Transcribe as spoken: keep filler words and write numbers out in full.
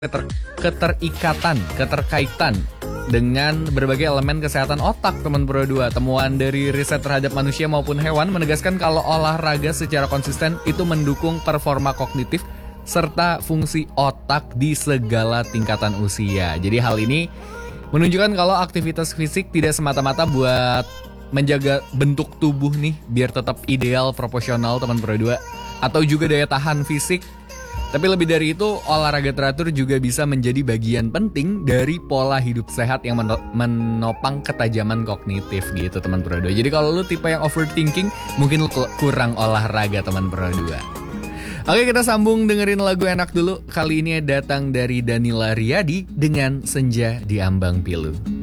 keter, keterikatan, keterkaitan dengan berbagai elemen kesehatan otak, teman Pro dua. Temuan dari riset terhadap manusia maupun hewan menegaskan kalau olahraga secara konsisten itu mendukung performa kognitif serta fungsi otak di segala tingkatan usia. Jadi hal ini menunjukkan kalau aktivitas fisik tidak semata-mata buat menjaga bentuk tubuh nih biar tetap ideal proporsional, teman Pro dua, atau juga daya tahan fisik. Tapi lebih dari itu, olahraga teratur juga bisa menjadi bagian penting dari pola hidup sehat yang menopang ketajaman kognitif gitu, teman Pro dua. Jadi kalau lu tipe yang overthinking, mungkin lu kurang olahraga, teman Pro dua. Oke, kita sambung dengerin lagu enak dulu. Kali ini datang dari Danila Riyadi dengan Senja di Ambang Pilu.